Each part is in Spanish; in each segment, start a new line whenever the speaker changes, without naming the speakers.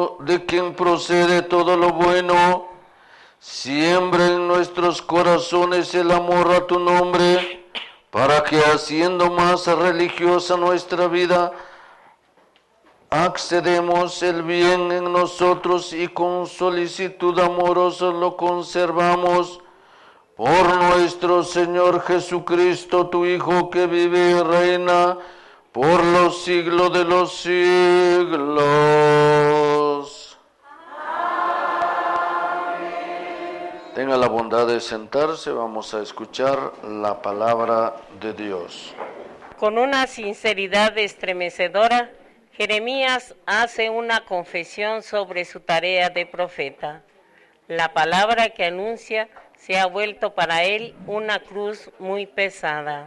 de quien procede todo lo bueno, siembra en nuestros corazones el amor a tu nombre, para que haciendo más religiosa nuestra vida, accedemos el bien en nosotros y con solicitud amorosa lo conservamos. Por nuestro Señor Jesucristo, tu Hijo, que vive y reina por los siglos de los siglos. Amén. Tenga la bondad de sentarse, vamos a escuchar la palabra de Dios.
Con una sinceridad estremecedora, Jeremías hace una confesión sobre su tarea de profeta. La palabra que anuncia se ha vuelto para él una cruz muy pesada.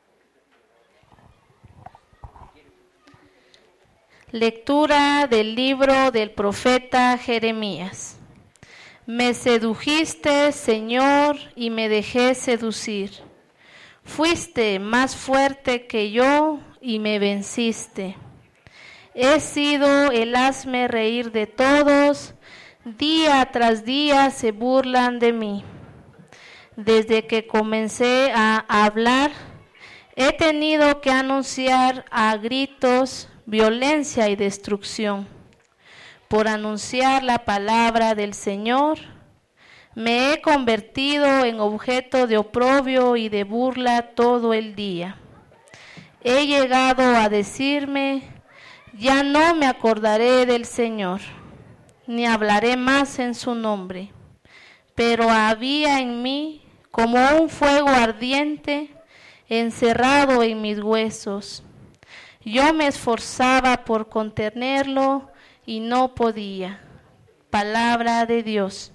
Lectura del libro del profeta Jeremías. Me sedujiste, Señor, y me dejé seducir. Fuiste más fuerte que yo y me venciste. He sido el hazme reír de todos, día tras día se burlan de mí. Desde que comencé a hablar, he tenido que anunciar a gritos violencia y destrucción. Por anunciar la palabra del Señor, me he convertido en objeto de oprobio y de burla todo el día. He llegado a decirme, ya no me acordaré del Señor, ni hablaré más en su nombre. Pero había en mí como un fuego ardiente encerrado en mis huesos. Yo me esforzaba por contenerlo y no podía. Palabra de Dios.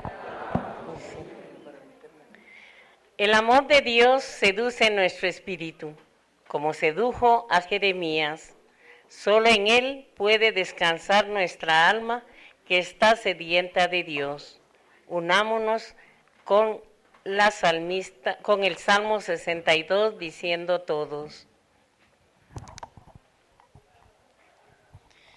El amor de Dios seduce nuestro espíritu, como sedujo a Jeremías. Solo en Él puede descansar nuestra alma que está sedienta de Dios. Unámonos con el Salmo 62 diciendo todos: